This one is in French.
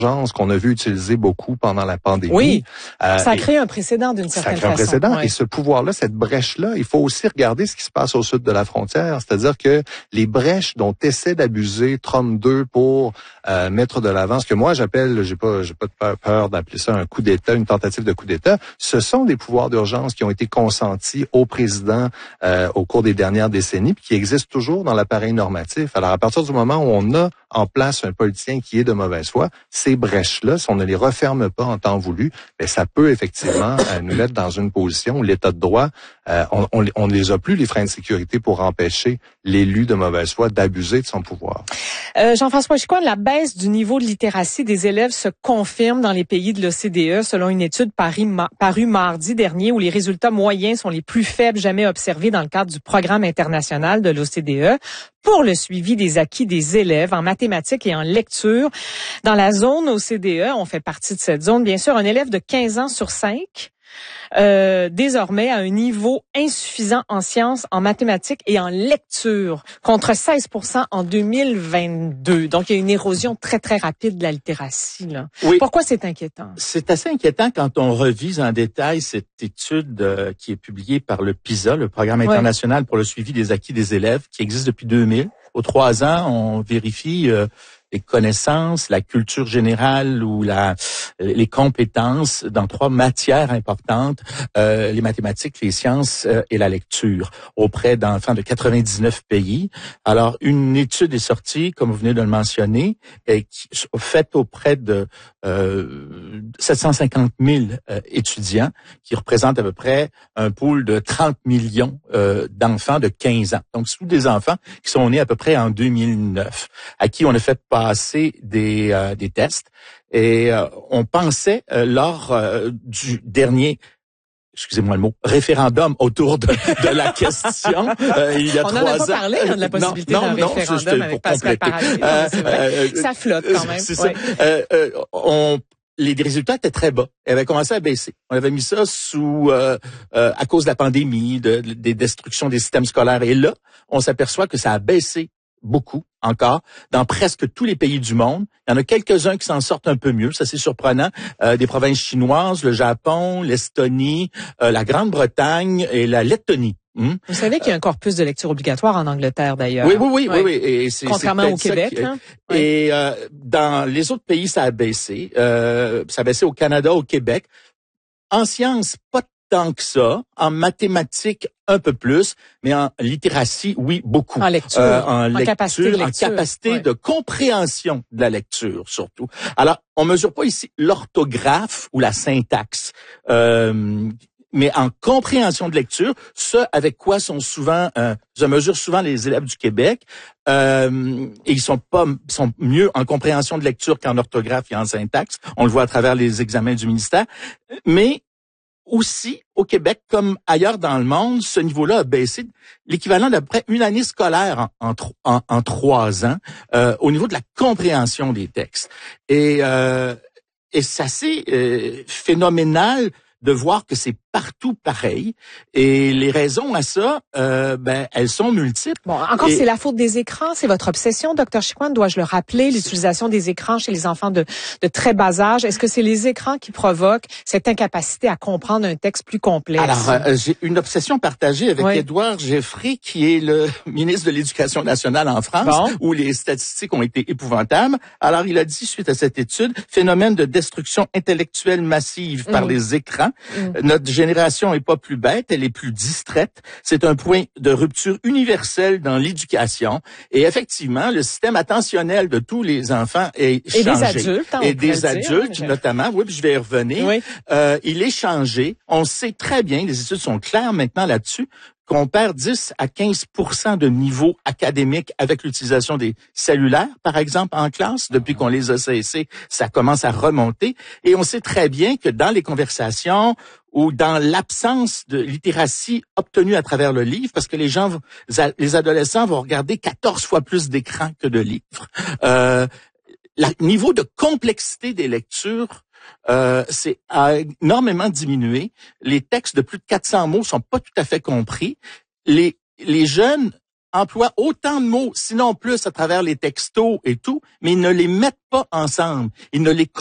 qu'on a vu utiliser beaucoup pendant la pandémie. Oui, ça a créé un précédent d'une certaine façon. Ça crée un précédent. Ouais. Et ce pouvoir-là, cette brèche-là, il faut aussi regarder ce qui se passe au sud de la frontière. C'est-à-dire que les brèches dont essaie d'abuser Trump 2 pour mettre de l'avant ce que moi j'appelle, j'ai pas de peur d'appeler ça un coup d'État, une tentative de coup d'État, ce sont des pouvoirs d'urgence qui ont été consentis au président au cours des dernières décennies, puis qui existent toujours dans l'appareil normatif. Alors, à partir du moment où on a en place un politicien qui est de mauvaise foi, ces brèches-là, si on ne les referme pas en temps voulu, bien, ça peut effectivement nous mettre dans une position où l'État de droit, on ne les a plus, les freins de sécurité, pour empêcher l'élu de mauvaise foi d'abuser de son pouvoir. Jean-François Chicoine, la baisse du niveau de littératie des élèves se confirme dans les pays de l'OCDE, selon une étude parue mardi dernier, où les résultats moyens sont les plus faibles jamais observés dans le cadre du programme international de l'OCDE pour le suivi des acquis des élèves en mathématiques et en lecture. Dans la zone OCDE, on fait partie de cette zone, bien sûr, un élève de 15 ans sur 5 désormais à un niveau insuffisant en sciences, en mathématiques et en lecture, contre 16% en 2022. Donc, il y a une érosion très, très rapide de la littératie, là. Oui. Pourquoi c'est inquiétant? C'est assez inquiétant quand on revise en détail cette étude qui est publiée par le PISA, le Programme international pour le suivi des acquis des élèves, qui existe depuis 2000. Aux 3 ans, on vérifie les connaissances, la culture générale ou les compétences dans 3 matières importantes, les mathématiques, les sciences et la lecture, auprès d'enfants de 99 pays. Alors, une étude est sortie, comme vous venez de le mentionner, faite auprès de 750 000 étudiants, qui représentent à peu près un pool de 30 millions d'enfants de 15 ans. Donc, c'est des enfants qui sont nés à peu près en 2009, à qui on a fait passer des tests. Et on pensait, lors du dernier, excusez-moi le mot, référendum autour de la question, il y a 3 ans. On n'en a pas parlé de la possibilité d'un référendum avec Pascal Paradis. C'est vrai. Ça flotte quand même. C'est ça. Les résultats étaient très bas. Ils avaient commencé à baisser. On avait mis ça à cause de la pandémie, des destructions des systèmes scolaires. Et là, on s'aperçoit que ça a baissé beaucoup encore dans presque tous les pays du monde. Il y en a quelques-uns qui s'en sortent un peu mieux, ça c'est surprenant. Des provinces chinoises, le Japon, l'Estonie, la Grande-Bretagne et la Lettonie. Vous savez qu'il y a un corpus de lecture obligatoire en Angleterre d'ailleurs. Oui. Et contrairement au Québec. Et dans les autres pays, ça a baissé. Ça a baissé au Canada, au Québec. En sciences, pas tant que ça. En mathématiques, un peu plus. Mais en littératie, oui, beaucoup. En lecture. En capacité de compréhension de la lecture, surtout. Alors, on mesure pas ici l'orthographe ou la syntaxe. Mais en compréhension de lecture, ce avec quoi je mesure souvent les élèves du Québec, et ils sont mieux en compréhension de lecture qu'en orthographe et en syntaxe. On le voit à travers les examens du ministère. Mais aussi, au Québec, comme ailleurs dans le monde, ce niveau-là a baissé l'équivalent d'à peu près une année scolaire en 3 ans, au niveau de la compréhension des textes. Et c'est assez phénoménal de voir que c'est partout pareil. Et les raisons à ça, elles sont multiples. Bon, encore, c'est la faute des écrans, c'est votre obsession, Dr. Chicoine, dois-je le rappeler, l'utilisation des écrans chez les enfants de très bas âge. Est-ce que c'est les écrans qui provoquent cette incapacité à comprendre un texte plus complexe? Alors, j'ai une obsession partagée avec Édouard Geoffrey, qui est le ministre de l'Éducation nationale en France, où les statistiques ont été épouvantables. Alors, il a dit, suite à cette étude, phénomène de destruction intellectuelle massive par les écrans. Notre génération est pas plus bête, elle est plus distraite. C'est un point de rupture universelle dans l'éducation. Et effectivement, le système attentionnel de tous les enfants est changé. Et des adultes, notamment. Oui, puis je vais y revenir. Oui. Il est changé. On sait très bien, les études sont claires maintenant là-dessus, qu'on perd 10 à 15% de niveau académique avec l'utilisation des cellulaires, par exemple, en classe. Depuis qu'on les a cessés, ça commence à remonter. Et on sait très bien que dans les conversations ou dans l'absence de littératie obtenue à travers le livre, parce que les adolescents vont regarder 14 fois plus d'écrans que de livres. Le niveau de complexité des lectures c'est énormément diminué. Les textes de plus de 400 mots sont pas tout à fait compris. Les jeunes emploient autant de mots, sinon plus, à travers les textos et tout, mais ils ne les mettent pas ensemble. Ils ne les